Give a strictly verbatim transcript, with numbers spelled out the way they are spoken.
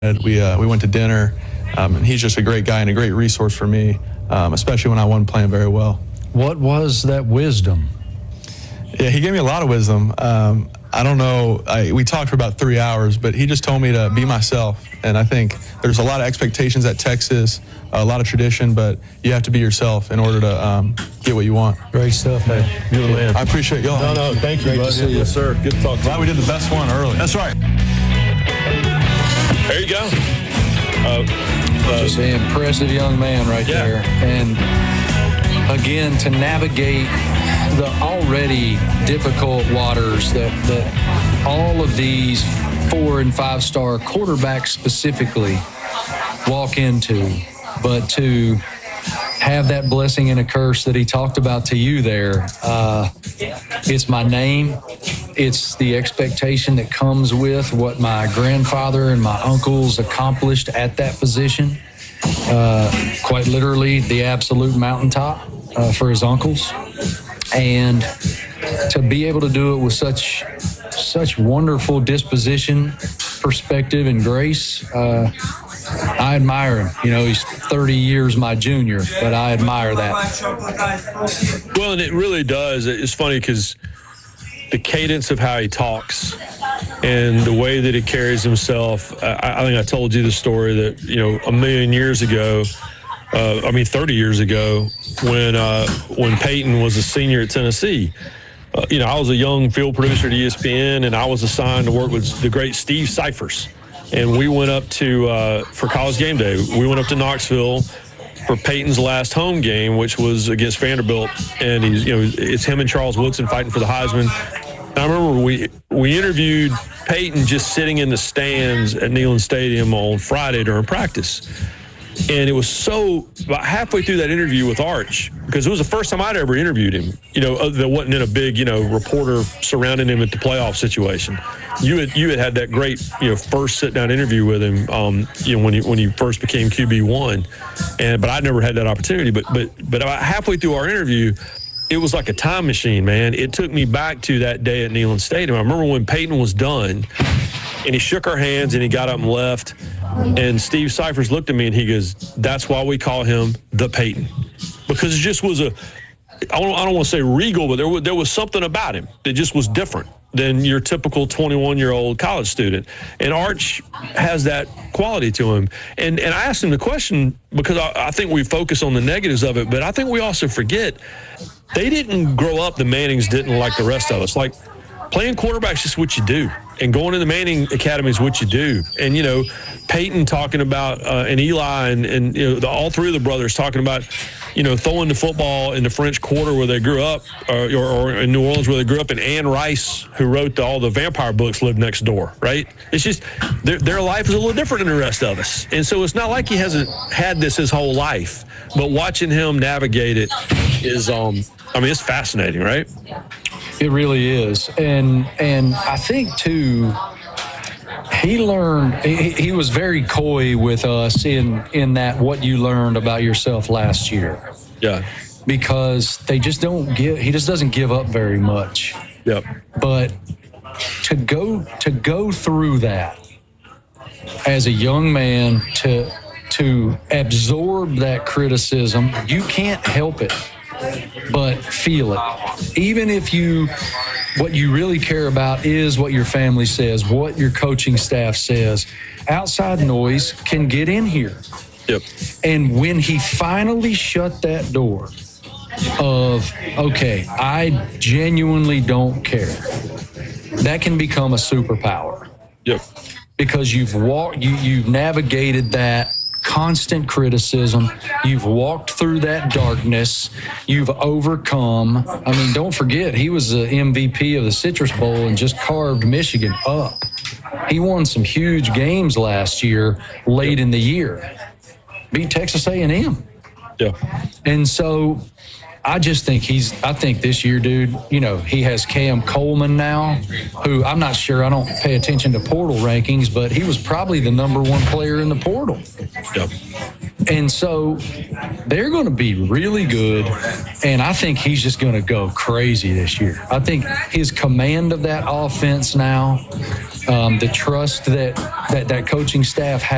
We uh, we went to dinner, um, and he's just a great guy and a great resource for me, um, especially when I wasn't playing very well. What was that wisdom? Yeah, he gave me a lot of wisdom. Um, I don't know, I, we talked for about three hours, but he just told me to be myself. And I think there's a lot of expectations at Texas, a lot of tradition, but you have to be yourself in order to um, get what you want. Great stuff, man. You're the man. I appreciate y'all. No, no, thank you, Great bud. to see you. Yes, sir. Good to talk to you. Glad we did the best one early. That's right. There you go. Uh, uh, Just an impressive young man right Yeah. there. And again, to navigate the already difficult waters that, that all of these four and five star quarterbacks specifically walk into, but to have that blessing and a curse that he talked about to you there, uh, it's my name. It's the expectation that comes with what my grandfather and my uncles accomplished at that position. Uh, quite literally, the absolute mountaintop uh, for his uncles. And to be able to do it with such such wonderful disposition, perspective, and grace, uh, I admire him. You know, he's thirty years my junior, but I admire that. well, and it really does. It's funny because the cadence of how he talks and the way that he carries himself, I, I think I told you the story that, you know, a million years ago, uh, I mean, thirty years ago, when uh, when Peyton was a senior at Tennessee, uh, you know, I was a young field producer at E S P N, and I was assigned to work with the great Steve Cyphers. And we went up to, uh, for College Game Day, we went up to Knoxville for Peyton's last home game, which was against Vanderbilt. And he's, you know, it's him and Charles Woodson fighting for the Heisman. And I remember we we interviewed Peyton just sitting in the stands at Neyland Stadium on Friday during practice. And it was so, about halfway through that interview with Arch, because it was the first time I'd ever interviewed him, you know, that wasn't in a big, you know, reporter surrounding him at the playoff situation. You had you had had that great, you know, first sit-down interview with him, um, you know, when he when he first became Q B one, and but I never had that opportunity. But but but about halfway through our interview, it was like a time machine, man. It took me back to that day at Neyland Stadium. I remember when Peyton was done, and he shook our hands and he got up and left. And Steve Cyphers looked at me and he goes, "That's why we call him the Peyton," because it just was a, I don't, I don't want to say regal, but there was, there was something about him that just was different than your typical twenty-one-year-old college student. And Arch has that quality to him. And and I asked him the question because I, I think we focus on the negatives of it, but I think we also forget they didn't grow up, the Mannings didn't like the rest of us. Like, playing quarterback's just what you do. And going to the Manning Academy is what you do. And, you know, Peyton talking about, uh, and Eli and, and you know, the, all three of the brothers talking about, you know, throwing the football in the French Quarter where they grew up, or, or, or in New Orleans where they grew up, and Anne Rice, who wrote the, all the vampire books, lived next door, right? It's just, their, their life is a little different than the rest of us. And so it's not like he hasn't had this his whole life. But watching him navigate it is, um, I mean, it's fascinating, right? It really is. And and I think, too, he learned, he, he was very coy with us in, in that what you learned about yourself last year. Yeah. Because they just don't give, he just doesn't give up very much. Yep. But to go to go through that as a young man, to to absorb that criticism, you can't help it but feel it. Even if you, what you really care about is what your family says, what your coaching staff says. Outside noise can get in here. Yep. And when he finally shut that door of, okay, I genuinely don't care, that can become a superpower. Yep. Because you've walked, you, you've navigated that constant criticism. You've walked through that darkness. You've overcome. I mean, don't forget, he was the M V P of the Citrus Bowl and just carved Michigan up. He won some huge games last year, late in the year. Beat Texas A and M. Yeah. And so I just think he's, I think this year, dude, you know, he has Cam Coleman now, who I'm not sure, I don't pay attention to portal rankings, but he was probably the number one player in the portal. Yep. And so they're going to be really good, and I think he's just going to go crazy this year. I think his command of that offense now, um, the trust that, that that coaching staff has,